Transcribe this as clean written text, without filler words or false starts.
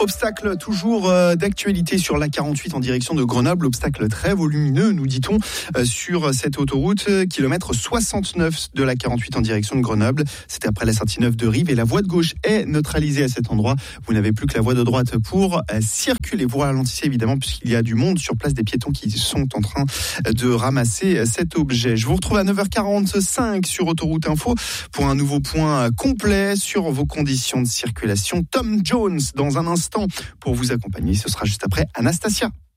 Obstacle toujours d'actualité sur l'A48 en direction de Grenoble. Obstacle très volumineux, nous dit-on, sur cette autoroute, kilomètre 69 de l'A48 en direction de Grenoble. C'était après la sortie 9 de Rive et la voie de gauche est neutralisée à cet endroit. Vous n'avez plus que la voie de droite pour circuler. Vous ralentissez évidemment puisqu'il y a du monde sur place, des piétons qui sont en train de ramasser cet objet. Je vous retrouve à 9h45 sur Autoroute Info pour un nouveau point complet sur vos conditions de circulation. Tom Jones dans un instant pour vous accompagner. Ce sera juste après Anastasia.